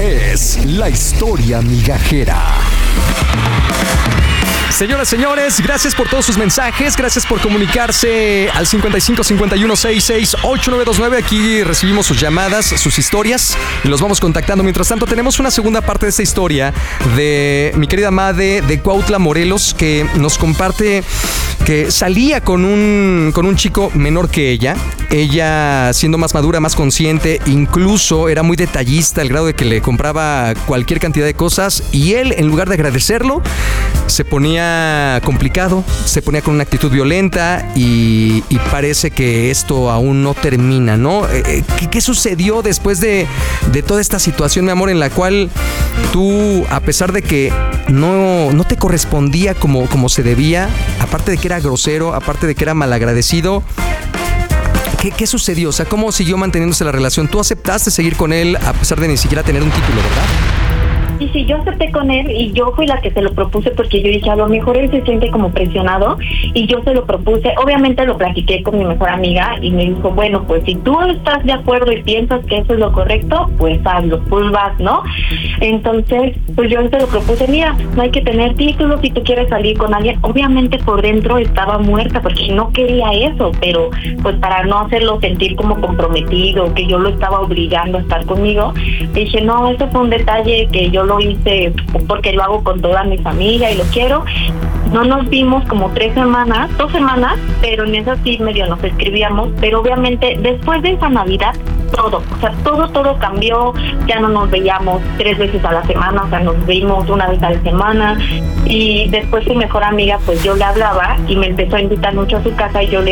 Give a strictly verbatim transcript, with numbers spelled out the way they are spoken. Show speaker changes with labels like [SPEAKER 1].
[SPEAKER 1] es La Historia Migajera. Señoras, señores, gracias por todos sus mensajes, gracias por comunicarse al cincuenta y cinco cincuenta y uno sesenta y seis ochenta y nueve veintinueve. Aquí recibimos sus llamadas, sus historias y los vamos contactando. Mientras tanto, tenemos una segunda parte de esta historia de mi querida Made de Cuautla, Morelos, que nos comparte que salía con un, con un chico menor que ella. Ella, siendo más madura, más consciente, incluso era muy detallista al grado de que le compraba cualquier cantidad de cosas, y él, en lugar de agradecerlo, se ponía complicado, se ponía con una actitud violenta y, y parece que esto aún no termina, ¿no? Eh, ¿qué, ¿Qué sucedió después de, de toda esta situación, mi amor, en la cual tú, a pesar de que no, no te correspondía como, como se debía, aparte de que era grosero, aparte de que era malagradecido, ¿qué, qué sucedió? O sea, ¿cómo siguió manteniéndose la relación? Tú aceptaste seguir con él a pesar de ni siquiera tener un título, ¿verdad?
[SPEAKER 2] Sí, sí, yo acepté con él y yo fui la que se lo propuse porque yo dije, a lo mejor él se siente como presionado, y yo se lo propuse. Obviamente lo platiqué con mi mejor amiga y me dijo, bueno, pues si tú estás de acuerdo y piensas que eso es lo correcto, pues hazlo, pues vas, ¿no? Entonces, pues yo se lo propuse, mira, no hay que tener títulos si tú quieres salir con alguien. Obviamente por dentro estaba muerta porque no quería eso, pero pues para no hacerlo sentir como comprometido, que yo lo estaba obligando a estar conmigo, dije, no, eso fue un detalle que yo lo hice porque lo hago con toda mi familia y lo quiero. No nos vimos como tres semanas, dos semanas, pero en esas sí medio nos escribíamos, pero obviamente después de esa Navidad todo, o sea, todo, todo cambió. Ya no nos veíamos tres veces a la semana, o sea, nos vimos una vez a la semana, y después su mejor amiga, pues yo le hablaba y me empezó a invitar mucho a su casa y yo le